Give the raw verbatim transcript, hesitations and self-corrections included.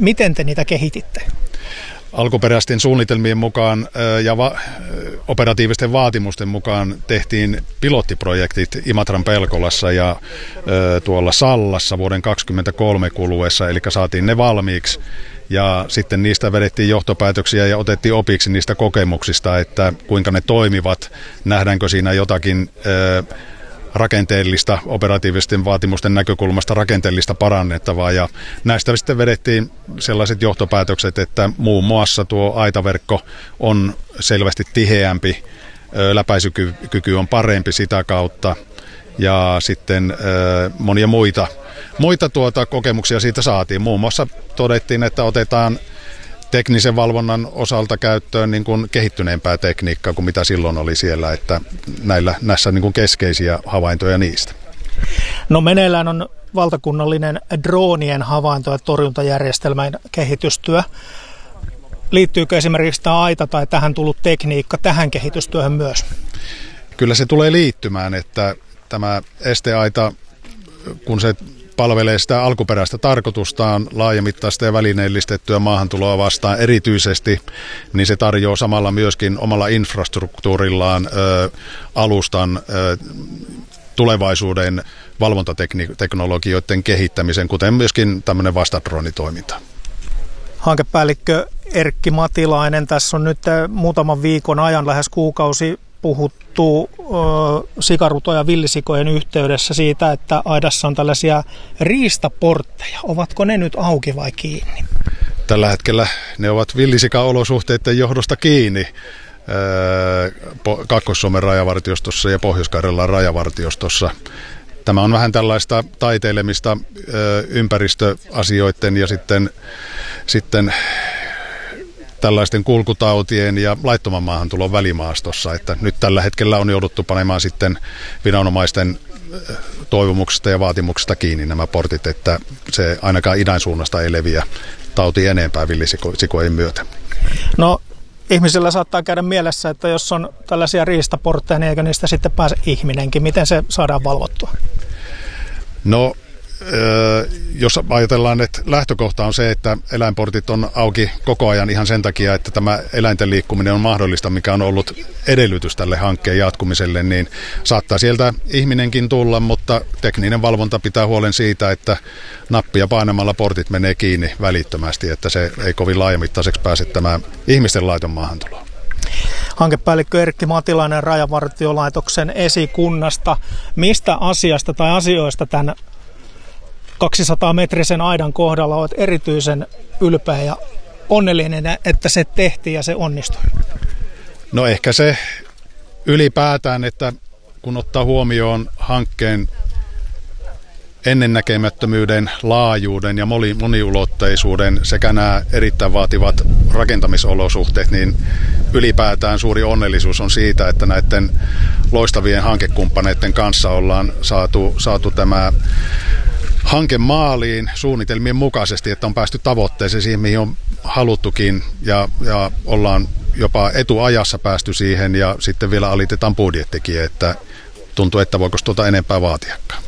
Miten te niitä kehititte? Alkuperäisten suunnitelmien mukaan ja va- operatiivisten vaatimusten mukaan tehtiin pilottiprojektit Imatran Pelkolassa ja ö, tuolla Sallassa vuoden kaksikymmentäkolme kuluessa, eli saatiin ne valmiiksi. Ja sitten niistä vedettiin johtopäätöksiä ja otettiin opiksi niistä kokemuksista, että kuinka ne toimivat, nähdäänkö siinä jotakin ö, rakenteellista, operatiivisten vaatimusten näkökulmasta rakenteellista parannettavaa, ja näistä sitten vedettiin sellaiset johtopäätökset, että muun muassa tuo aitaverkko on selvästi tiheämpi, läpäisykyky on parempi sitä kautta, ja sitten monia muita, muita tuota kokemuksia siitä saatiin. Muun muassa todettiin, että otetaan teknisen valvonnan osalta käyttöön niin kuin kehittyneempää tekniikkaa kuin mitä silloin oli siellä, että näillä, näissä niin kuin keskeisiä havaintoja niistä. No meneillään on valtakunnallinen droonien havainto- ja torjuntajärjestelmän kehitystyö. Liittyykö esimerkiksi tämä aita tai tähän tullut tekniikka tähän kehitystyöhön myös? Kyllä se tulee liittymään, että tämä esteaita, kun se palvelee sitä alkuperäistä tarkoitustaan, laajamittaista ja välineellistettyä maahantuloa vastaan erityisesti, niin se tarjoaa samalla myöskin omalla infrastruktuurillaan ö, alustan ö, tulevaisuuden valvontateknologioiden kehittämisen, kuten myöskin tämmöinen vastadronitoiminta. Hankepäällikkö Erkki Matilainen, tässä on nyt muutaman viikon ajan, lähes kuukausi, puhuttu ö, sikaruto- ja villisikojen yhteydessä siitä, että aidassa on tällaisia riistaportteja. Ovatko ne nyt auki vai kiinni? Tällä hetkellä ne ovat villisika-olosuhteiden johdosta kiinni Kaakkois-Suomen rajavartiostossa ja Pohjois-Karjalan rajavartiostossa. Tämä on vähän tällaista taiteilemista ö, ympäristöasioiden ja sitten, sitten tällaisten kulkutautien ja laittoman maahantulon välimaastossa, että nyt tällä hetkellä on jouduttu panemaan sitten viranomaisten toivomuksista ja vaatimuksista kiinni nämä portit, että se ainakaan idän suunnasta ei leviä tauti enempää villisikojen myötä. No ihmisillä saattaa käydä mielessä, että jos on tällaisia riistaportteja, niin eikö niistä sitten pääse ihminenkin? Miten se saadaan valvottua? No jos ajatellaan, että lähtökohta on se, että eläinportit on auki koko ajan ihan sen takia, että tämä eläinten liikkuminen on mahdollista, mikä on ollut edellytys tälle hankkeen jatkumiselle, niin saattaa sieltä ihminenkin tulla, mutta tekninen valvonta pitää huolen siitä, että nappia painamalla portit menee kiinni välittömästi, että se ei kovin laajamittaiseksi pääse tämä ihmisten laiton maahantulo. Hankepäällikkö Erkki Matilainen Rajavartiolaitoksen esikunnasta. Mistä asiasta tai asioista tämän kaksisataa metrisen aidan kohdalla olet erityisen ylpeä ja onnellinen, että se tehtiin ja se onnistui? No ehkä se ylipäätään, että kun ottaa huomioon hankkeen ennennäkemättömyyden, laajuuden ja moniulotteisuuden sekä nämä erittäin vaativat rakentamisolosuhteet, niin ylipäätään suuri onnellisuus on siitä, että näiden loistavien hankekumppaneiden kanssa ollaan saatu, saatu tämä hanke maaliin suunnitelmien mukaisesti, että on päästy tavoitteeseen siihen, mihin on haluttukin, ja, ja ollaan jopa etuajassa päästy siihen, ja sitten vielä alitetaan budjettikin, että tuntuu, että voiko tuota enempää vaatiakaan.